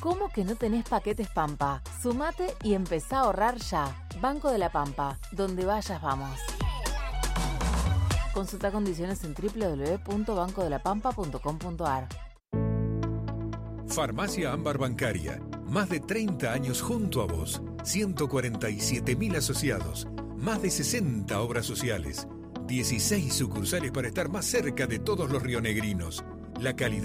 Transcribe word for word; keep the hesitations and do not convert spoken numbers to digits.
¿Cómo que no tenés paquetes Pampa? Sumate y empezá a ahorrar ya. Banco de la Pampa, donde vayas vamos. Consulta condiciones en doble u doble u doble u punto banco de la pampa punto com punto a r. Farmacia Ámbar Bancaria. Más de treinta años junto a vos. ciento cuarenta y siete mil asociados. Más de sesenta obras sociales. dieciséis sucursales para estar más cerca de todos los rionegrinos. La calidad